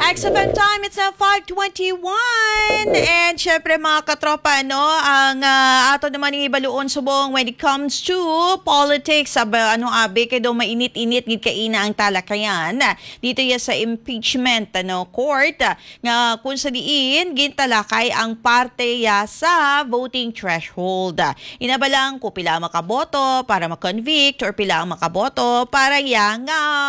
XFM time, it's now 5:21. And syempre mga katropa, no, ang ato naman yung ibaluon subong when it comes to politics, abi kay do mainit-init gid kaina ang talakayan. Dito ya sa impeachment court nga kung sa diin gintalakay ang parte ya sa voting threshold. Inabalang kung pila ang makaboto para ma-convict or pila ang makaboto para yang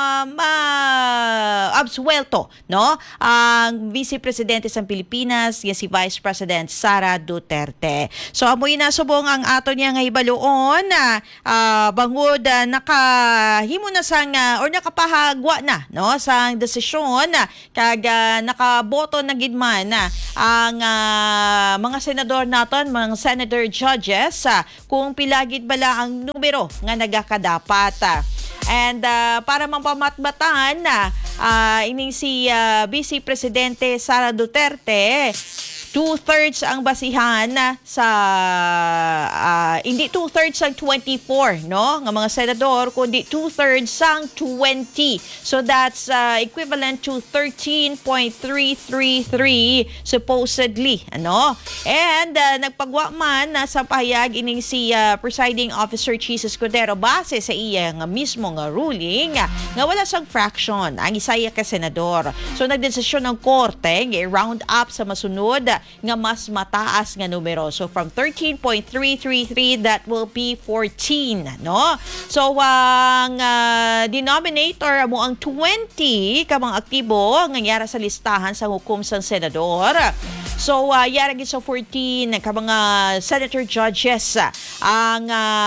absuelto, no? Ang Vice Presidente sa Pilipinas, si Vice President Sara Duterte. So amoy nasubong ang ato niya nga ibaluon bangod nakahimo na sang or nakapahagwa na, no, sang desisyon kag nakaboto na gid man ang mga senador naton, mga senator judges kung pila gid bala ang numero nga nagakadapat. And para mapamatbatan ining si Vice Presidente Sara Duterte, 2/3 ang basihan sa hindi 2/3 ang 24, no, nga mga senador, kundi 2/3 ang 20. So that's equivalent to 13.333 supposedly, ano. And nagpagwa man sa pahayag ining si presiding officer Chis Escudero base sa iya nga mismo nga ruling nga wala sang fraction ang isaya ka senador. So nagdesisyon ng korte nga round up sa masunod nga mas mataas nga numero. So from 13.333 that will be 14, no? So ang denominator mo ang 20 ka mga aktibo nga yara sa listahan sa hukom sang senador. So yara gid sa 14 ka mga senator judges ang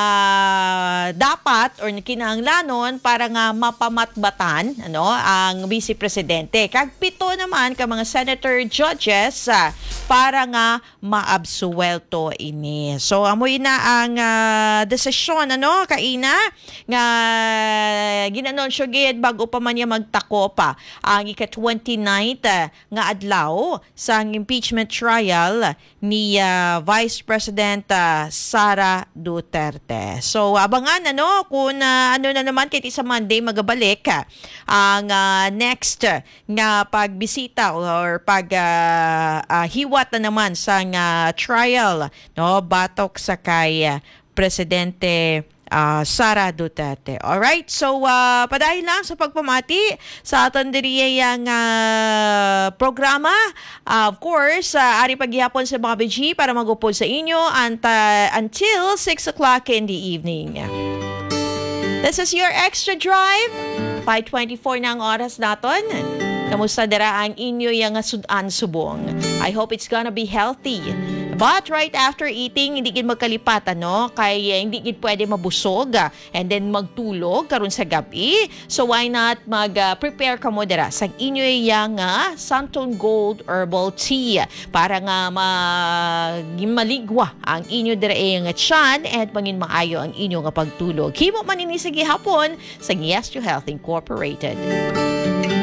dapat or kinahanglanon para nga mapamatbatan, ano, ang Vice Presidente. Kag 7 naman ka mga senator judges para nga maabsuelto ini. So amoy na ang desisyon, ano, kaina nga ginanunsyo gid bago pa man niya magtako pa ang ika-29th nga adlaw sa impeachment trial ni Vice President Sara Duterte. So abangan, ano, kung ano na naman kay sa Monday magabalik ang next nga pagbisita or hiwat na naman sa trial, no, batok sa kay Presidente Sara Duterte. Alright, so padahil lang sa pagpamati sa aton diri yang programa. Of course, ari paghihapon sa mga BG para magupod sa inyo until 6 o'clock in the evening. This is your Extra Drive. 5:24 na ang oras naton. Kamusta dira ang inyo yang sudan subong? I hope it's gonna be healthy. But right after eating, hindi gid magkalipat, no? Kay hindi gid pwede mabusog and then magtulog karon sa gabi. So why not mag-prepare ka mo dira sa inyo yang Santon Gold Herbal Tea para nga maligwa ang inyo dira nga tiyan and mangin maayo ang inyo nga pagtulog. Himo man ini sa gihapon sa Yes to Health Incorporated.